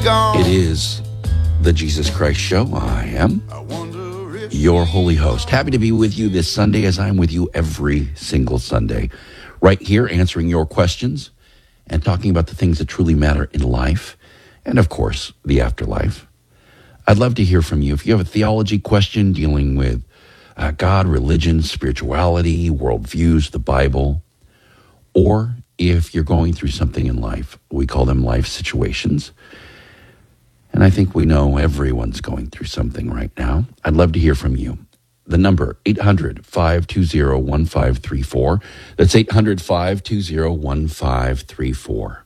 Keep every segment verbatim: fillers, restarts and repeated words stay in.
gone. It is the Jesus Christ Show. I am your holy host. Happy to be with you this Sunday, as I'm with you every single Sunday. Right here, answering your questions and talking about the things that truly matter in life and, of course, the afterlife. I'd love to hear from you. If you have a theology question dealing with uh, God, religion, spirituality, worldviews, the Bible, or if you're going through something in life, we call them life situations. And I think we know everyone's going through something right now. I'd love to hear from you. The number, eight hundred, five two zero, one five three four. That's eight hundred, five two zero, one five three four.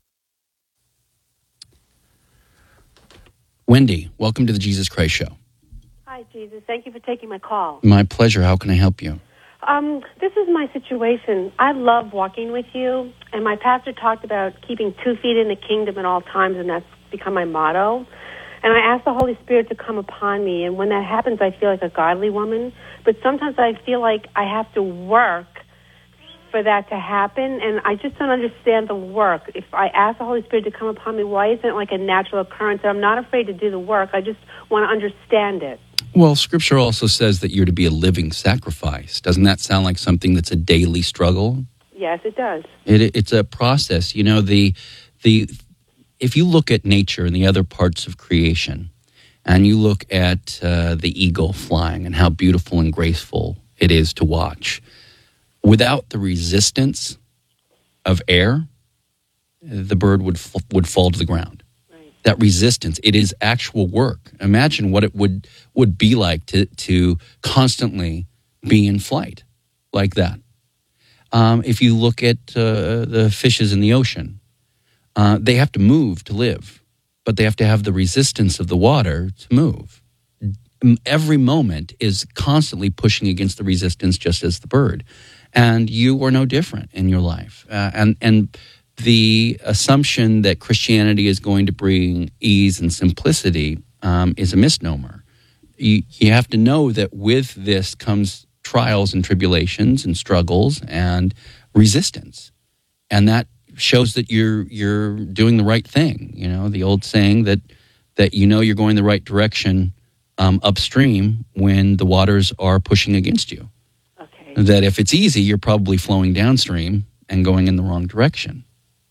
Wendy, welcome to the Jesus Christ Show. Hi, Jesus. Thank you for taking my call. My pleasure. How can I help you? Um, this is my situation. I love walking with you, and my pastor talked about keeping two feet in the kingdom at all times, and that's become my motto. And I ask the Holy Spirit to come upon me, and when that happens, I feel like a godly woman. But sometimes I feel like I have to work for that to happen, and I just don't understand the work. If I ask the Holy Spirit to come upon me, why isn't it like a natural occurrence? And I'm not afraid to do the work. I just want to understand it. Well, Scripture also says that you're to be a living sacrifice. Doesn't that sound like something that's a daily struggle? Yes, it does. It, it's a process. You know, the the if you look at nature and the other parts of creation, and you look at uh, the eagle flying and how beautiful and graceful it is to watch, without the resistance of air, the bird would would fall to the ground. That resistance, it is actual work. Imagine what it would would be like to to constantly be in flight like that. Um, if you look at uh, the fishes in the ocean, uh, they have to move to live, but they have to have the resistance of the water to move. Every moment is constantly pushing against the resistance, just as the bird. And you are no different in your life. Uh, and and the assumption that Christianity is going to bring ease and simplicity um, is a misnomer. You, you have to know that with this comes trials and tribulations and struggles and resistance. And that shows that you're you're doing the right thing. You know, the old saying that, that you know you're going the right direction um, upstream when the waters are pushing against you. Okay. That if it's easy, you're probably flowing downstream and going in the wrong direction.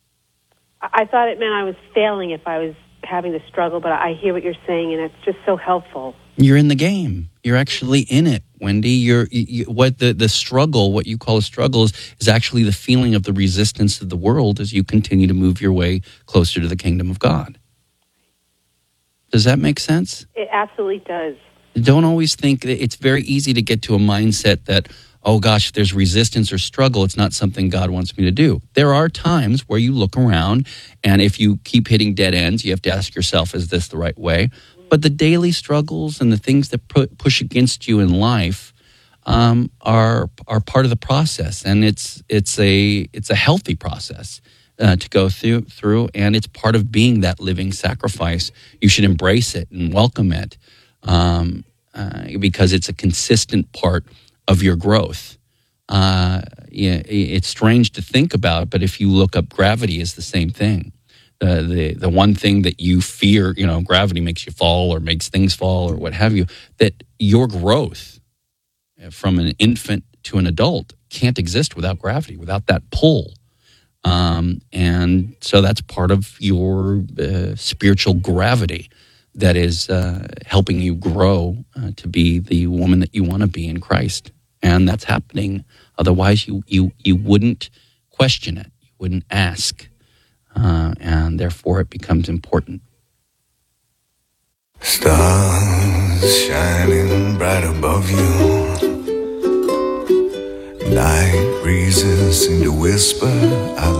I thought it meant I was failing if I was having the struggle, but I hear what you're saying, and it's just so helpful. You're in the game. You're actually in it, Wendy. You're you, you, what the, the struggle, what you call a struggle, is, is actually the feeling of the resistance of the world as you continue to move your way closer to the kingdom of God. Does that make sense? It absolutely does. Don't always think that it's very easy to get to a mindset that, oh gosh, if there's resistance or struggle, it's not something God wants me to do. There are times where you look around, and if you keep hitting dead ends, you have to ask yourself, is this the right way? But the daily struggles and the things that pu- push against you in life um, are are part of the process, and it's it's a it's a healthy process uh, to go through through, and it's part of being that living sacrifice. You should embrace it and welcome it um, uh, because it's a consistent part of your growth. Uh, yeah, it's strange to think about, but if you look up, gravity is the same thing. Uh, the the one thing that you fear, you know, gravity makes you fall or makes things fall or what have you, that your growth from an infant to an adult can't exist without gravity, without that pull. Um, and so that's part of your uh, spiritual gravity that is uh, helping you grow uh, to be the woman that you want to be in Christ. And that's happening. Otherwise, you, you, you wouldn't question it. You wouldn't ask. Uh, and therefore, it becomes important. Stars shining bright above you. Night breezes seem to whisper, I